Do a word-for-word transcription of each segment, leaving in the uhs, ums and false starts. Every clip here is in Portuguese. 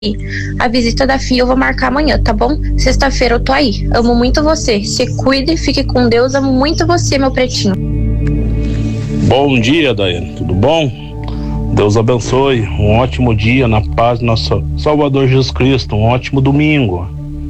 A visita da Fia eu vou marcar amanhã, tá bom? Sexta-feira eu tô aí. Amo muito você. Se cuide, fique com Deus. Amo muito você, meu pretinho. Bom dia, Daiane. Tudo bom? Deus abençoe. Um ótimo dia na paz do nosso Salvador Jesus Cristo. Um ótimo domingo.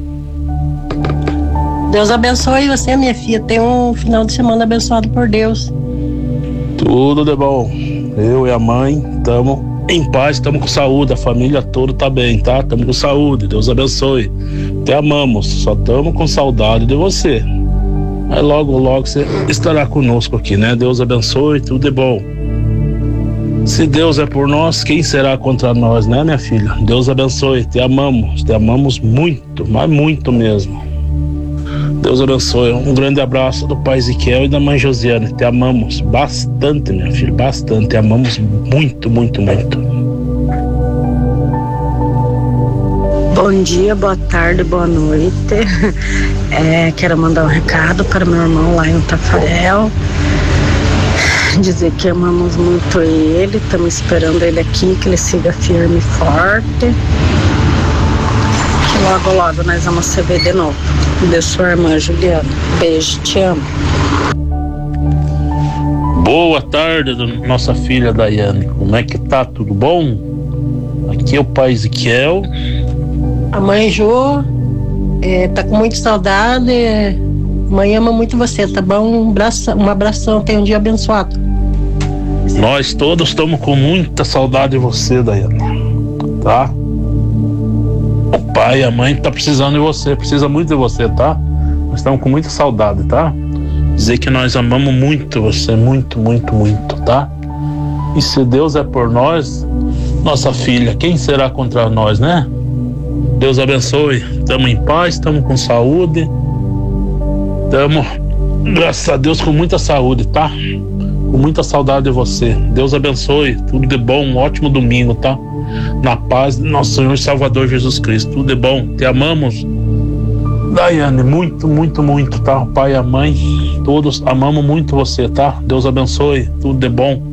Deus abençoe você, minha filha. Tenha um final de semana abençoado por Deus. Tudo de bom. Eu e a mãe estamos em paz, estamos com saúde, a família toda tá bem, tá? Estamos com saúde, Deus abençoe. Te amamos, só estamos com saudade de você. Aí logo, logo você estará conosco aqui, né? Deus abençoe, tudo de bom. Se Deus é por nós, quem será contra nós, né, minha filha? Deus abençoe, te amamos, te amamos muito, mas muito mesmo. Deus abençoe. Um grande abraço do pai Ezequiel e da mãe Josiane. Te amamos bastante, minha filha, bastante. Te amamos muito, muito, muito. Bom dia, boa tarde, boa noite. É, quero mandar um recado para meu irmão lá em Tafarel. Dizer que amamos muito ele, estamos esperando ele aqui, que ele siga firme e forte. Que logo, logo nós vamos se ver de novo. De sua irmã Juliana. Beijo, te amo. Boa tarde, nossa filha Daiane. Como é que tá? Tudo bom? Aqui é o pai Ezequiel. A mãe Jo é, tá com muita saudade. É, mãe ama muito você, tá bom? Um abração, um abração, tenha um dia abençoado. Nós todos estamos com muita saudade de você, Daiane. Tá? O pai e a mãe tá precisando de você, precisa muito de você, tá? Nós estamos com muita saudade, tá? Dizer que nós amamos muito você, muito, muito, muito, tá? E se Deus é por nós, nossa filha, quem será contra nós, né? Deus abençoe. Estamos em paz, estamos com saúde. Estamos, graças a Deus, com muita saúde, tá? Com muita saudade de você. Deus abençoe. Tudo de bom, um ótimo domingo, tá? Na paz do nosso Senhor e Salvador Jesus Cristo. Tudo de bom. Te amamos, Daiane, muito, muito, muito, tá? O pai e a mãe, todos amamos muito você, tá? Deus abençoe. Tudo de bom.